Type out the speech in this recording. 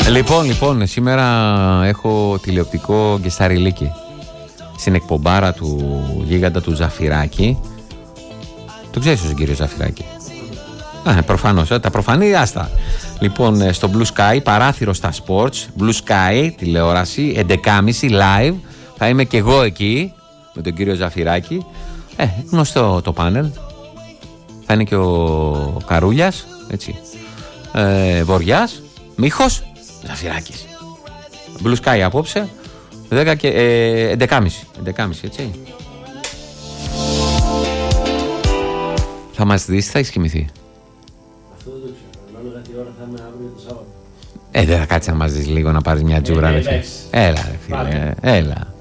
Λοιπόν, σήμερα έχω τηλεοπτικό γκεσταριλίκι στην εκπομπάρα του γίγαντα του Ζαφυράκη. Το ξέρεις τον κύριο Ζαφυράκη? Προφανώς, τα προφανή άστα. Λοιπόν, στο Blue Sky, παράθυρο στα Sports, Blue Sky, τηλεόραση, 11.30 live. Θα είμαι και εγώ εκεί με τον κύριο Ζαφυράκη. Γνωστό το πάνελ. Θα είναι και ο Καρούλιας, έτσι. Βοριάς, Μίχος, Ζαφυράκης. Blue Sky απόψε, 10 και 11.30, έτσι. Θα μας δεις, θα έχεις κοιμηθεί? Αυτό δεν το ξέρω. Ανάλογα τι ώρα θα είμαι αύριο το Σάββατο. Δεν θα κάτσεις να μας δεις λίγο, να πάρεις μια τζούρα, ρε φίλε. Έλα, ρε φίλε, έλα.